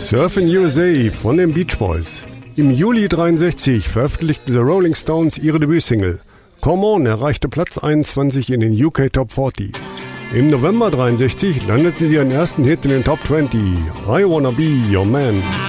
Surfin' USA von den Beach Boys. Im Juli 1963 veröffentlichten The Rolling Stones ihre Debütsingle. Come On erreichte Platz 21 in den UK Top 40. Im November 1963 landeten sie ihren ersten Hit in den Top 20, I Wanna Be Your Man.